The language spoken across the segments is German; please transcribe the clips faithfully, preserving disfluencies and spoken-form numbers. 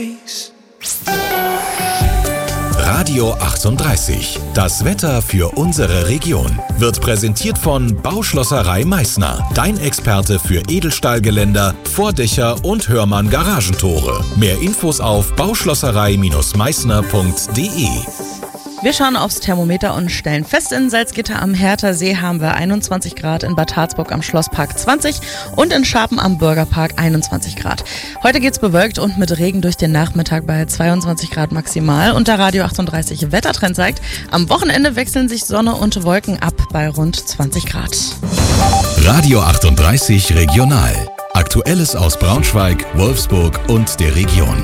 face. Radio achtunddreißig. Das Wetter für unsere Region wird präsentiert von Bauschlosserei Meißner. Dein Experte für Edelstahlgeländer, Vordächer und Hörmann Garagentore. Mehr Infos auf bauschlosserei meißner punkt de. Wir schauen aufs Thermometer und stellen fest, in Salzgitter am Herthasee haben wir einundzwanzig Grad, in Bad Harzburg am Schlosspark zwanzig und in Scharpen am Bürgerpark einundzwanzig Grad. Heute geht's bewölkt und mit Regen durch den Nachmittag bei zweiundzwanzig Grad maximal. Und der Radio achtunddreißig Wettertrend zeigt, am Wochenende wechseln sich Sonne und Wolken ab bei rund zwanzig Grad. Radio achtunddreißig Regional. Aktuelles aus Braunschweig, Wolfsburg und der Region.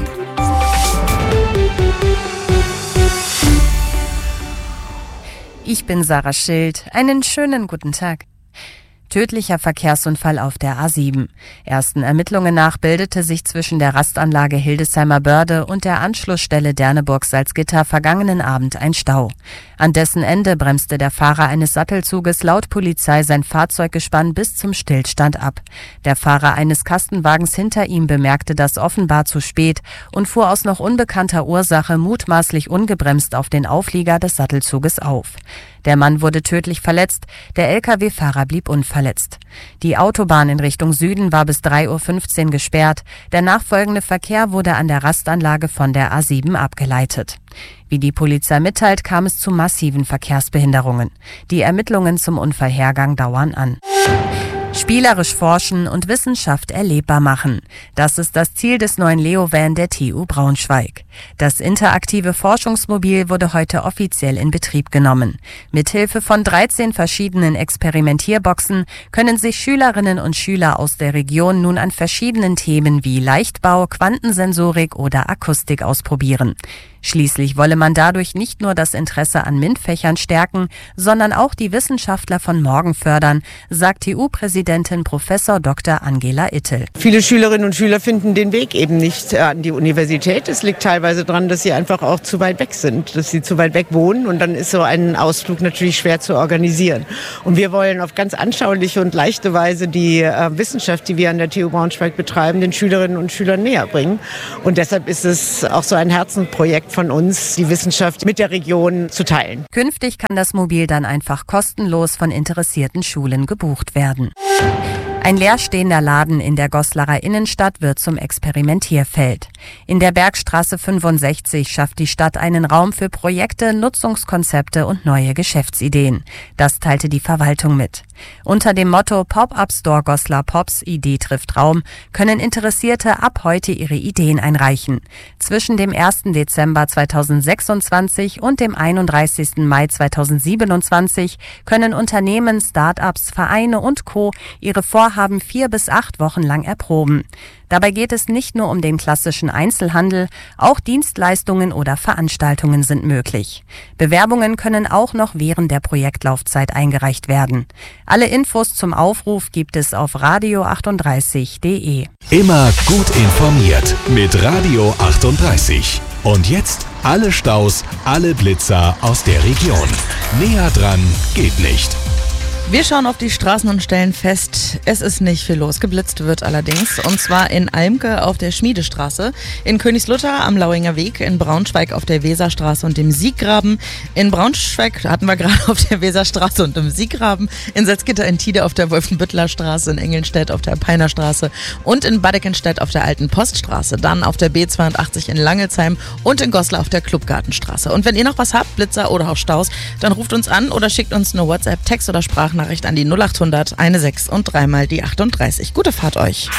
Ich bin Sarah Schild. Einen schönen guten Tag. Tödlicher Verkehrsunfall auf der A sieben. Ersten Ermittlungen nach bildete sich zwischen der Rastanlage Hildesheimer Börde und der Anschlussstelle Derneburg-Salzgitter vergangenen Abend ein Stau. An dessen Ende bremste der Fahrer eines Sattelzuges laut Polizei sein Fahrzeuggespann bis zum Stillstand ab. Der Fahrer eines Kastenwagens hinter ihm bemerkte das offenbar zu spät und fuhr aus noch unbekannter Ursache mutmaßlich ungebremst auf den Auflieger des Sattelzuges auf. Der Mann wurde tödlich verletzt, der L K W-Fahrer blieb unverletzt. Die Autobahn in Richtung Süden war bis drei Uhr fünfzehn gesperrt. Der nachfolgende Verkehr wurde an der Rastanlage von der A sieben abgeleitet. Wie die Polizei mitteilt, kam es zu massiven Verkehrsbehinderungen. Die Ermittlungen zum Unfallhergang dauern an. Spielerisch forschen und Wissenschaft erlebbar machen. Das ist das Ziel des neuen Leo-Van der T U Braunschweig. Das interaktive Forschungsmobil wurde heute offiziell in Betrieb genommen. Mithilfe von dreizehn verschiedenen Experimentierboxen können sich Schülerinnen und Schüler aus der Region nun an verschiedenen Themen wie Leichtbau, Quantensensorik oder Akustik ausprobieren. Schließlich wolle man dadurch nicht nur das Interesse an MINT-Fächern stärken, sondern auch die Wissenschaftler von morgen fördern, sagt T U-Präsidentin Professor Doktor Angela Ittel. Viele Schülerinnen und Schüler finden den Weg eben nicht an die Universität. Es liegt teilweise daran, dass sie einfach auch zu weit weg sind, dass sie zu weit weg wohnen und dann ist so ein Ausflug natürlich schwer zu organisieren. Und wir wollen auf ganz anschauliche und leichte Weise die äh, Wissenschaft, die wir an der T U Braunschweig betreiben, den Schülerinnen und Schülern näher bringen. Und deshalb ist es auch so ein Herzensprojekt von uns, die Wissenschaft mit der Region zu teilen. Künftig kann das Mobil dann einfach kostenlos von interessierten Schulen gebucht werden. Ein leerstehender Laden in der Goslarer Innenstadt wird zum Experimentierfeld. In der Bergstraße fünfundsechzig schafft die Stadt einen Raum für Projekte, Nutzungskonzepte und neue Geschäftsideen. Das teilte die Verwaltung mit. Unter dem Motto Pop-Up Store Goslar Pops, Idee trifft Raum, können Interessierte ab heute ihre Ideen einreichen. Zwischen dem ersten Dezember zweitausendsechsundzwanzig und dem einunddreißigsten Mai zweitausendsiebenundzwanzig können Unternehmen, Start-ups, Vereine und Co. ihre Vorhaben vier bis acht Wochen lang erproben. Dabei geht es nicht nur um den klassischen Einzelhandel, auch Dienstleistungen oder Veranstaltungen sind möglich. Bewerbungen können auch noch während der Projektlaufzeit eingereicht werden. Alle Infos zum Aufruf gibt es auf radio achtunddreißig punkt de. Immer gut informiert mit Radio achtunddreißig. Und jetzt alle Staus, alle Blitzer aus der Region. Näher dran geht nicht. Wir schauen auf die Straßen und stellen fest, es ist nicht viel los. Geblitzt wird allerdings, und zwar in Almke auf der Schmiedestraße, in Königslutter am Lauinger Weg, in Braunschweig auf der Weserstraße und dem Sieggraben. In Braunschweig hatten wir gerade auf der Weserstraße und im Sieggraben, in Salzgitter in Tide auf der Wolfenbüttler Straße, in Engelnstedt auf der Peiner Straße und in Badeckenstedt auf der Alten Poststraße. Dann auf der B zweiundachtzig in Langelsheim und in Goslar auf der Klubgartenstraße. Und wenn ihr noch was habt, Blitzer oder auch Staus, dann ruft uns an oder schickt uns eine WhatsApp, Text oder Sprachnachricht an die null achthundert sechzehn und dreimal die achtunddreißig. Gute Fahrt euch.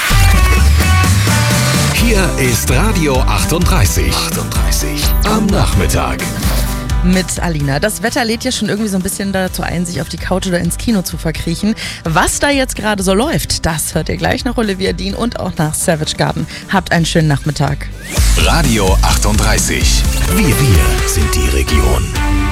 Hier ist Radio achtunddreißig. achtunddreißig am Nachmittag. Mit Alina. Das Wetter lädt ja schon irgendwie so ein bisschen dazu ein, sich auf die Couch oder ins Kino zu verkriechen. Was da jetzt gerade so läuft, das hört ihr gleich nach Olivia Dean und auch nach Savage Garden. Habt einen schönen Nachmittag. Radio achtunddreißig. Wir, wir sind die Region.